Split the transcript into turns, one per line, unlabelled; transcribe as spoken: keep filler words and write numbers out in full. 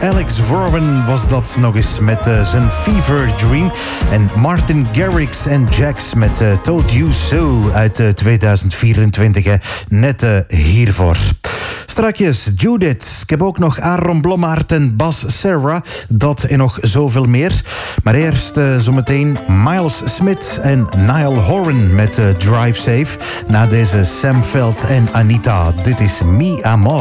Alex Warren was dat nog eens met uh, zijn Fever Dream. En Martin Garrix en Jax met uh, Told You So uit uh, tweeduizend vierentwintig. Hè. Net uh, hiervoor. Strakjes Judith. Ik heb ook nog Aaron Blommaert en Bas Serra. Dat en nog zoveel meer. Maar eerst uh, zometeen Miles Smith en Niall Horan met uh, Drive Safe. Na deze Sam Veld en Anita. Dit is Mi Amor.